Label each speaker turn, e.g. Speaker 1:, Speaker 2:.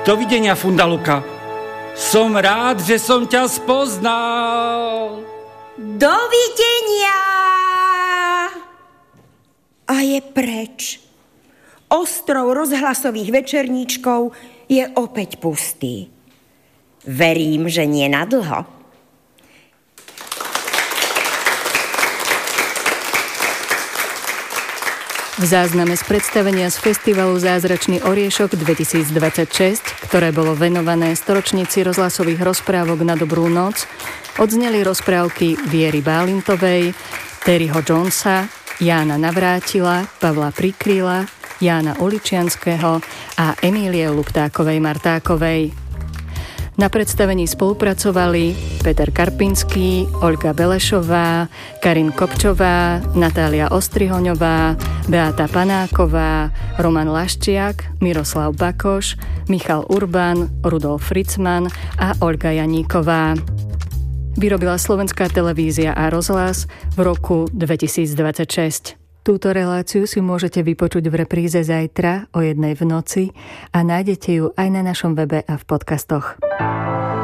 Speaker 1: Dovidenia, Fundaluka. Som rád, že som ťa spoznal.
Speaker 2: Dovidenia! A je preč. Ostrov rozhlasových večerníčkov je opäť pustý. Verím, že nie na dlho.
Speaker 3: V zázname z predstavenia z festivalu Zázračný oriešok 2026, ktoré bolo venované storočnici rozhlasových rozprávok Na dobrú noc, odzneli rozprávky Viery Bálintovej, Terryho Jonesa, Jána Navrátila, Pavla Prikryla, Jána Uličianského a Emílie Luptákovej-Martákovej. Na predstavení spolupracovali Peter Karpinský, Olga Belešová, Karin Kopčová, Natália Ostrihoňová, Beata Panáková, Roman Laščiak, Miroslav Bakoš, Michal Urban, Rudolf Fritzman a Olga Janíková. Vyrobila Slovenská televízia a rozhlas v roku 2026. Túto reláciu si môžete vypočuť v repríze zajtra o 1:00 v noci a nájdete ju aj na našom webe a v podcastoch.